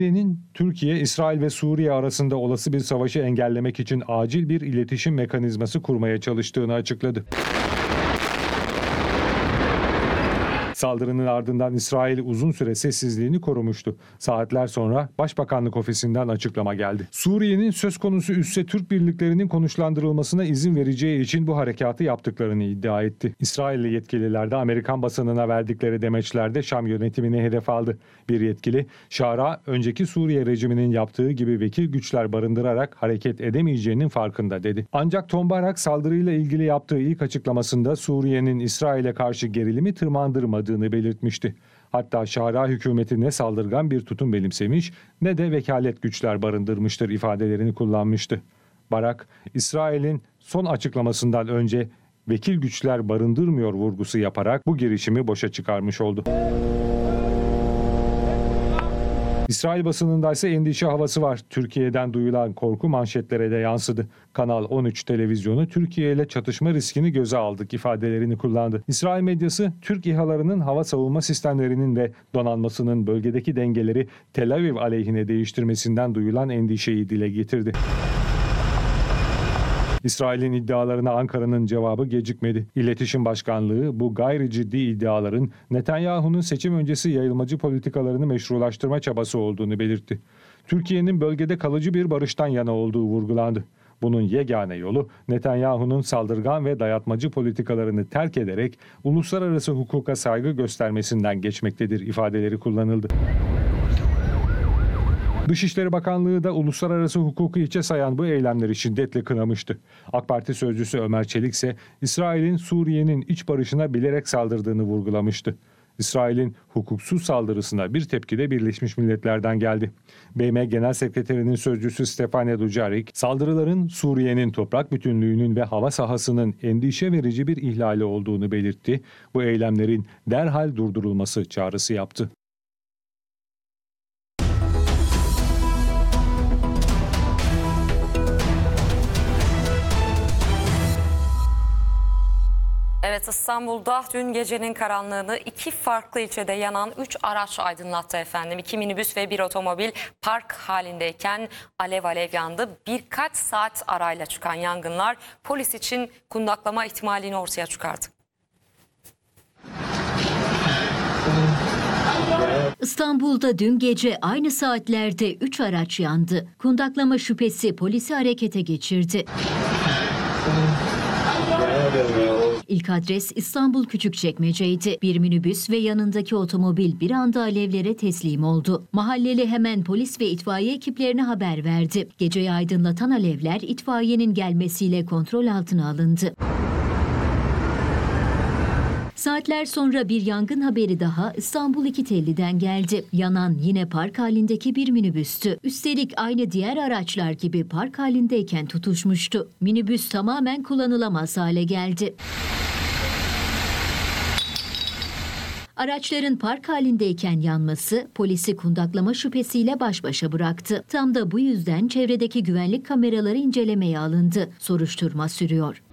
Türkiye, İsrail ve Suriye arasında olası bir savaşı engellemek için acil bir iletişim mekanizması kurmaya çalıştığını açıkladı. Saldırının ardından İsrail uzun süre sessizliğini korumuştu. Saatler sonra Başbakanlık ofisinden açıklama geldi. Suriye'nin söz konusu üsse Türk birliklerinin konuşlandırılmasına izin vereceği için bu harekatı yaptıklarını iddia etti. İsrailli yetkililer de Amerikan basınına verdikleri demeçlerde Şam yönetimini hedef aldı. Bir yetkili, Şara, önceki Suriye rejiminin yaptığı gibi vekil güçler barındırarak hareket edemeyeceğinin farkında dedi. Ancak Tom Barak saldırıyla ilgili yaptığı ilk açıklamasında Suriye'nin İsrail'e karşı gerilimi tırmandırmadığını belirtmişti. Hatta Şara hükümeti ne saldırgan bir tutum benimsemiş ne de vekalet güçler barındırmıştır ifadelerini kullanmıştı. Barak, İsrail'in son açıklamasından önce vekil güçler barındırmıyor vurgusu yaparak bu girişimi boşa çıkarmış oldu. İsrail basınında ise endişe havası var. Türkiye'den duyulan korku manşetlere de yansıdı. Kanal 13 televizyonu Türkiye ile çatışma riskini göze aldık ifadelerini kullandı. İsrail medyası Türk İHA'larının hava savunma sistemlerinin ve donanmasının bölgedeki dengeleri Tel Aviv aleyhine değiştirmesinden duyulan endişeyi dile getirdi. İsrail'in iddialarına Ankara'nın cevabı gecikmedi. İletişim Başkanlığı bu gayri ciddi iddiaların Netanyahu'nun seçim öncesi yayılmacı politikalarını meşrulaştırma çabası olduğunu belirtti. Türkiye'nin bölgede kalıcı bir barıştan yana olduğu vurgulandı. Bunun yegane yolu Netanyahu'nun saldırgan ve dayatmacı politikalarını terk ederek uluslararası hukuka saygı göstermesinden geçmektedir ifadeleri kullanıldı. Dışişleri Bakanlığı da uluslararası hukuku hiçe sayan bu eylemleri şiddetle kınamıştı. AK Parti sözcüsü Ömer Çelik ise İsrail'in Suriye'nin iç barışına bilerek saldırdığını vurgulamıştı. İsrail'in hukuksuz saldırısına bir tepki de Birleşmiş Milletler'den geldi. BM Genel Sekreterinin sözcüsü Stefania Dujarric, saldırıların Suriye'nin toprak bütünlüğünün ve hava sahasının endişe verici bir ihlali olduğunu belirtti. Bu eylemlerin derhal durdurulması çağrısı yaptı. Evet, İstanbul'da dün gecenin karanlığını iki farklı ilçede yanan 3 araç aydınlattı efendim. 2 minibüs ve bir otomobil park halindeyken alev alev yandı. Birkaç saat arayla çıkan yangınlar polis için kundaklama ihtimalini ortaya çıkardı. İstanbul'da dün gece aynı saatlerde 3 araç yandı. Kundaklama şüphesi polisi harekete geçirdi. İlk adres İstanbul Küçükçekmece'ydi. Bir minibüs ve yanındaki otomobil bir anda alevlere teslim oldu. Mahalleli hemen polis ve itfaiye ekiplerine haber verdi. Geceyi aydınlatan alevler itfaiyenin gelmesiyle kontrol altına alındı. Saatler sonra bir yangın haberi daha İstanbul İkitelli'den geldi. Yanan yine park halindeki bir minibüstü. Üstelik aynı diğer araçlar gibi park halindeyken tutuşmuştu. Minibüs tamamen kullanılamaz hale geldi. Araçların park halindeyken yanması polisi kundaklama şüphesiyle baş başa bıraktı. Tam da bu yüzden çevredeki güvenlik kameraları incelemeye alındı. Soruşturma sürüyor.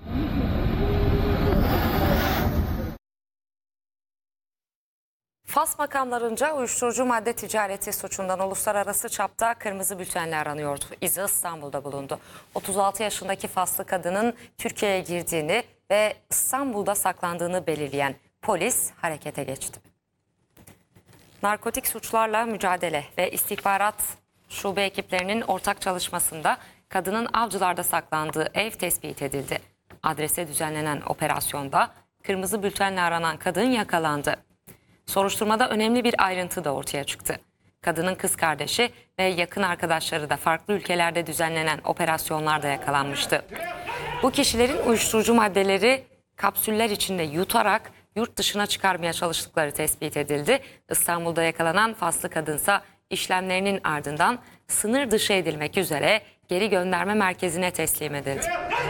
Fas makamlarınca uyuşturucu madde ticareti suçundan uluslararası çapta kırmızı bültenle aranıyordu. İzi İstanbul'da bulundu. 36 yaşındaki Faslı kadının Türkiye'ye girdiğini ve İstanbul'da saklandığını belirleyen polis harekete geçti. Narkotik suçlarla mücadele ve istihbarat şube ekiplerinin ortak çalışmasında kadının Avcılar'da saklandığı ev tespit edildi. Adrese düzenlenen operasyonda kırmızı bültenle aranan kadın yakalandı. Soruşturmada önemli bir ayrıntı da ortaya çıktı. Kadının kız kardeşi ve yakın arkadaşları da farklı ülkelerde düzenlenen operasyonlarda yakalanmıştı. Bu kişilerin uyuşturucu maddeleri kapsüller içinde yutarak yurt dışına çıkarmaya çalıştıkları tespit edildi. İstanbul'da yakalanan Faslı kadınsa işlemlerinin ardından sınır dışı edilmek üzere geri gönderme merkezine teslim edildi.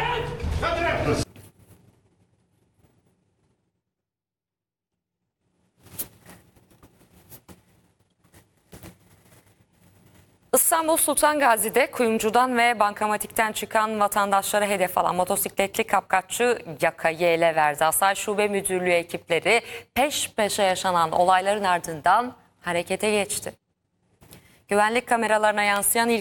İstanbul Sultan Gazi'de kuyumcudan ve bankamatikten çıkan vatandaşlara hedef alan motosikletli kapkaççı yakayı ele verdi. Asayiş Şube Müdürlüğü ekipleri peş peşe yaşanan olayların ardından harekete geçti. Güvenlik kameralarına yansıyan